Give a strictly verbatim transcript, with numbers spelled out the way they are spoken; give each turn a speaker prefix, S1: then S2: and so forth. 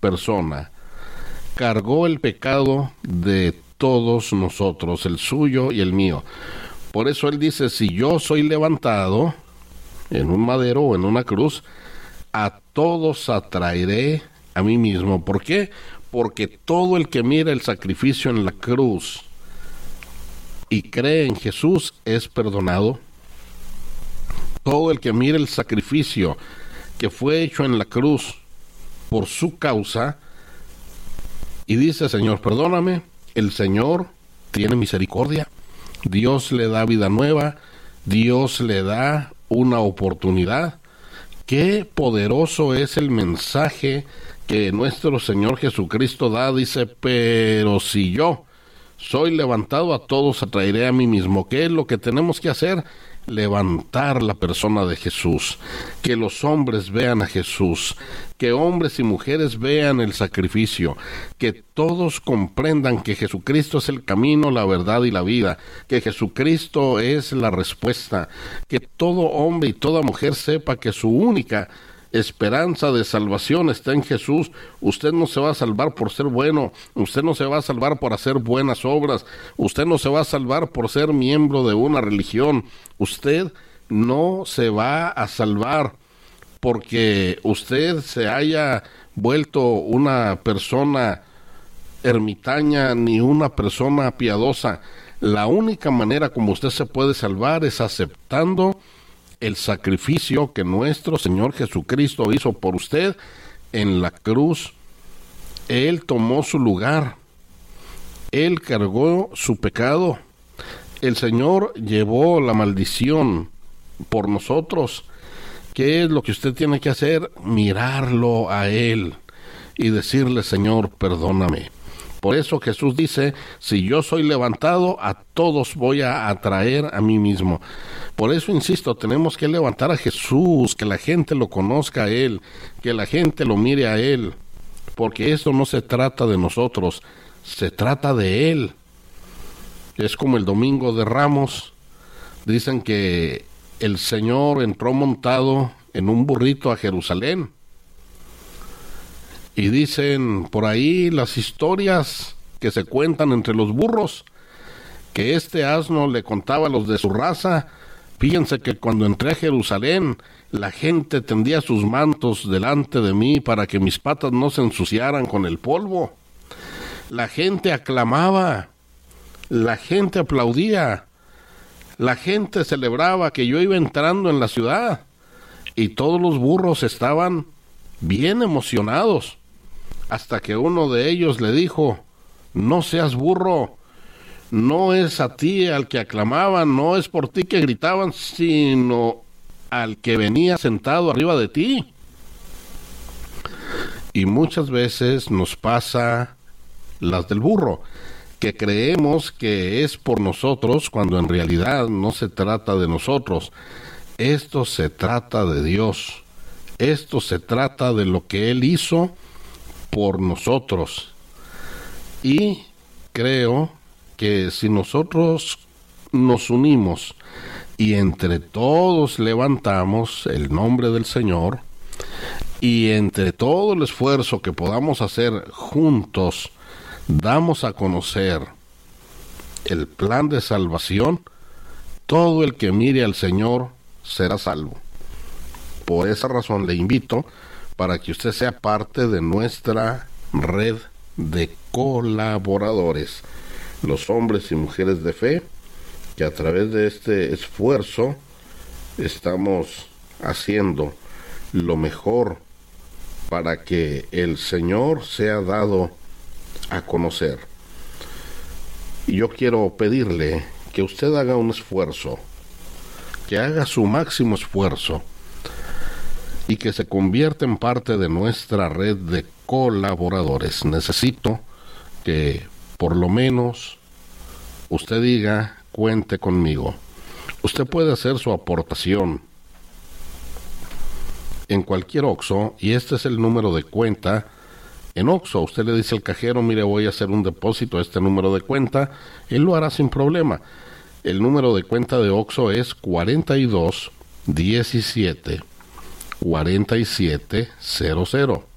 S1: persona cargó el pecado de todos nosotros, el suyo y el mío. Por eso él dice, si yo soy levantado en un madero o en una cruz, a todos atraeré a mí mismo. ¿Por qué? Porque todo el que mira el sacrificio en la cruz y cree en Jesús es perdonado. Todo el que mira el sacrificio que fue hecho en la cruz por su causa y dice, Señor, perdóname, el Señor tiene misericordia. Dios le da vida nueva, Dios le da una oportunidad. Qué poderoso es el mensaje que nuestro Señor Jesucristo da. Dice, pero si yo soy levantado, a todos atraeré a mí mismo. ¿Qué es lo que tenemos que hacer? Levantar la persona de Jesús, que los hombres vean a Jesús, que hombres y mujeres vean el sacrificio, que todos comprendan que Jesucristo es el camino, la verdad y la vida, que Jesucristo es la respuesta, que todo hombre y toda mujer sepa que su única esperanza de salvación está en Jesús. Usted no se va a salvar por ser bueno, usted no se va a salvar por hacer buenas obras, usted no se va a salvar por ser miembro de una religión, usted no se va a salvar porque usted se haya vuelto una persona ermitaña ni una persona piadosa. La única manera como usted se puede salvar es aceptando el sacrificio que nuestro Señor Jesucristo hizo por usted en la cruz. Él tomó su lugar, Él cargó su pecado, el Señor llevó la maldición por nosotros. ¿Qué es lo que usted tiene que hacer? Mirarlo a Él y decirle, Señor, perdóname. Por eso Jesús dice, si yo soy levantado, a todos voy a atraer a mí mismo. Por eso, insisto, tenemos que levantar a Jesús, que la gente lo conozca a Él, que la gente lo mire a Él, porque esto no se trata de nosotros, se trata de Él. Es como el Domingo de Ramos, dicen que el Señor entró montado en un burrito a Jerusalén. Y dicen por ahí las historias que se cuentan entre los burros, que este asno le contaba a los de su raza, fíjense que cuando entré a Jerusalén, la gente tendía sus mantos delante de mí para que mis patas no se ensuciaran con el polvo. La gente aclamaba, la gente aplaudía, la gente celebraba que yo iba entrando en la ciudad, y todos los burros estaban bien emocionados. Hasta que uno de ellos le dijo, no seas burro, no es a ti al que aclamaban, no es por ti que gritaban, sino al que venía sentado arriba de ti. Y muchas veces nos pasa las del burro, que creemos que es por nosotros, cuando en realidad no se trata de nosotros. Esto se trata de Dios, esto se trata de lo que Él hizo por nosotros. Y creo que si nosotros nos unimos y entre todos levantamos el nombre del Señor, y entre todo el esfuerzo que podamos hacer juntos, damos a conocer el plan de salvación, todo el que mire al Señor será salvo. Por esa razón le invito para que usted sea parte de nuestra red de colaboradores, los hombres y mujeres de fe, que a través de este esfuerzo estamos haciendo lo mejor para que el Señor sea dado a conocer. Y yo quiero pedirle que usted haga un esfuerzo, que haga su máximo esfuerzo, y que se convierta en parte de nuestra red de colaboradores. Necesito que por lo menos usted diga, cuente conmigo. Usted puede hacer su aportación en cualquier Oxxo, y este es el número de cuenta. En Oxxo usted le dice al cajero, mire, voy a hacer un depósito a este número de cuenta, él lo hará sin problema. El número de cuenta de Oxxo es cuarenta y dos diecisiete cuarenta y siete cero cero.